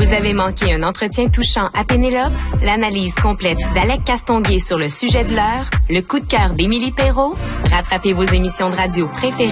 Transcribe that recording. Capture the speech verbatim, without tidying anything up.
Vous avez manqué un entretien touchant à Pénélope? L'analyse complète d'Alec Castonguay sur le sujet de l'heure? Le coup de cœur d'Émilie Perrault? Rattrapez vos émissions de radio préférées